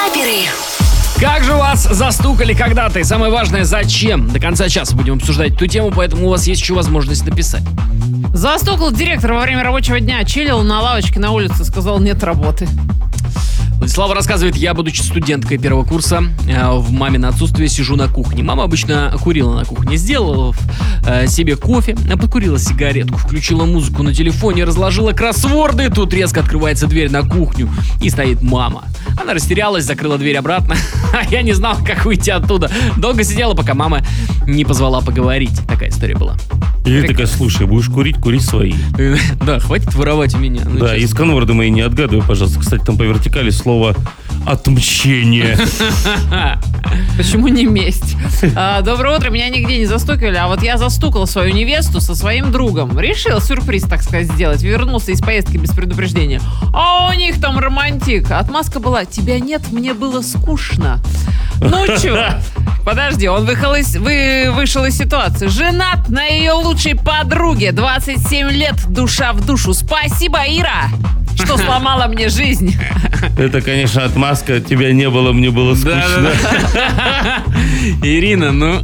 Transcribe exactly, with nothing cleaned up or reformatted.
Рэперы. Как же вас застукали когда-то? И самое важное, зачем? До конца часа будем обсуждать эту тему, поэтому у вас есть еще возможность написать. Застукал директор во время рабочего дня, чилил на лавочке на улице, сказал, нет работы. Владислава рассказывает: я, будучи студенткой первого курса, в мамино отсутствие сижу на кухне. Мама обычно курила на кухне. Сделала себе кофе, подкурила сигаретку, включила музыку на телефоне, разложила кроссворды. Тут резко открывается дверь на кухню, и стоит мама. Она растерялась, закрыла дверь обратно, а я не знал, как выйти оттуда. Долго сидела, пока мама не позвала поговорить. Такая история была. И ты такая: слушай, будешь курить, кури свои. Да, хватит воровать у меня. Ну, да, честно. и сканворды мои не отгадывай, пожалуйста. Кстати, там по вертикали слово «отмщение». Почему не месть? А, доброе утро, меня нигде не застукивали, а вот я застукал свою невесту со своим другом. Решил сюрприз, так сказать, сделать. Вернулся из поездки без предупреждения. А у них там романтик. Отмазка была: тебя нет, мне было скучно. Ну чё? Подожди, он выехал из, вы, вышел из ситуации. Женат на ее лучшей подруге. двадцать семь лет, душа в душу. Спасибо, Ира, что сломала мне жизнь. Это, конечно, отмазка. Тебя не было, мне было скучно. Ирина, ну